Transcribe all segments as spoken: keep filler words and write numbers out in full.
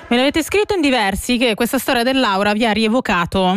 Me l'avete scritto in diversi che questa storia dell'aura vi ha rievocato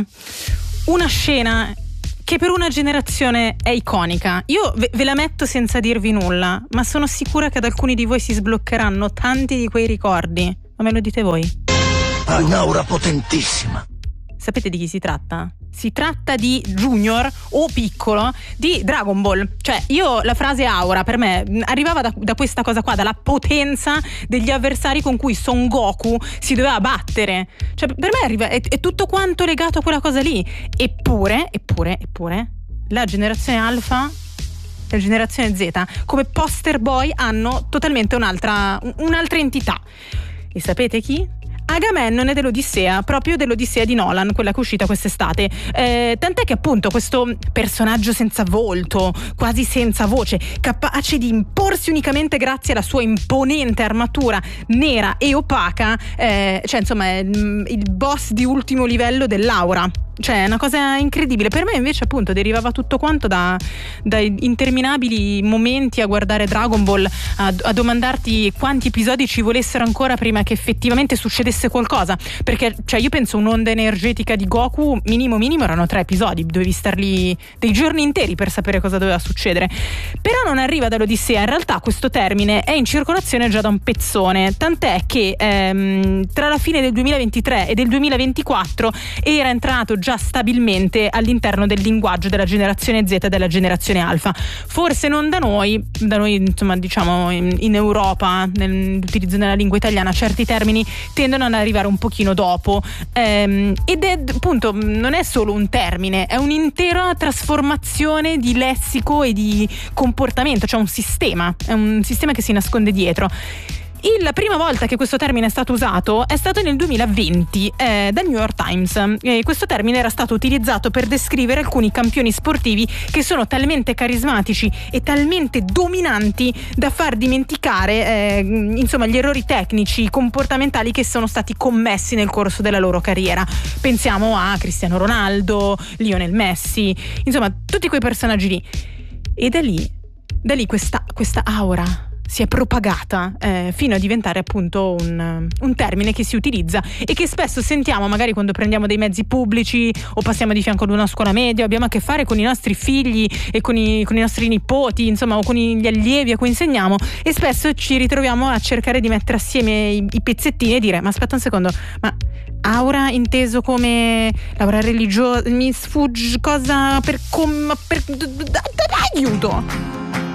una scena che per una generazione è iconica. Io ve, ve la metto senza dirvi nulla, ma sono sicura che ad alcuni di voi si sbloccheranno tanti di quei ricordi. Ma me lo dite voi? Ha un'aura potentissima. Sapete di chi si tratta? Si tratta di Junior o Piccolo di Dragon Ball. Cioè, io la frase aura per me arrivava da, da questa cosa qua, dalla potenza degli avversari con cui Son Goku si doveva battere. Cioè, per me arriva, è, è tutto quanto legato a quella cosa lì. Eppure, eppure, eppure, la generazione Alpha e la generazione Z come poster boy hanno totalmente un'altra, un'altra entità. E sapete chi? Agamennone dell'Odissea, proprio dell'Odissea di Nolan, quella che è uscita quest'estate. Eh, tant'è che appunto questo personaggio senza volto, quasi senza voce, capace di imporsi unicamente grazie alla sua imponente armatura nera e opaca, eh, cioè insomma è il boss di ultimo livello dell'aura. Cioè è una cosa incredibile. Per me invece appunto derivava tutto quanto da, da interminabili momenti a guardare Dragon Ball, a, a domandarti quanti episodi ci volessero ancora prima che effettivamente succedesse qualcosa, perché cioè io penso un'onda energetica di Goku minimo minimo erano tre episodi, dovevi star lì dei giorni interi per sapere cosa doveva succedere. Però non arriva dall'Odissea, in realtà questo termine è in circolazione già da un pezzone, tant'è che ehm, tra la fine del duemilaventitré e del duemilaventiquattro era entrato già stabilmente all'interno del linguaggio della generazione Z e della generazione Alpha. Forse non da noi, da noi insomma diciamo in, in Europa, nell'utilizzo della lingua italiana certi termini tendono ad arrivare un pochino dopo, ehm, ed è appunto non è solo un termine, è un'intera trasformazione di lessico e di comportamento, cioè un sistema, è un sistema che si nasconde dietro. La prima volta che questo termine è stato usato è stato nel duemilaventi eh, dal New York Times. E questo termine era stato utilizzato per descrivere alcuni campioni sportivi che sono talmente carismatici e talmente dominanti da far dimenticare eh, insomma gli errori tecnici, comportamentali che sono stati commessi nel corso della loro carriera. Pensiamo a Cristiano Ronaldo, Lionel Messi, insomma tutti quei personaggi lì. E da lì, da lì questa, questa aura si è propagata eh, fino a diventare appunto un, un termine che si utilizza e che spesso sentiamo magari quando prendiamo dei mezzi pubblici o passiamo di fianco ad una scuola media, abbiamo a che fare con i nostri figli e con i, con i nostri nipoti, insomma, o con gli allievi a cui insegniamo, e spesso ci ritroviamo a cercare di mettere assieme i, i pezzettini e dire: ma aspetta un secondo, ma aura inteso come l'aura religiosa, mi sfugge cosa per, com, per aiuto.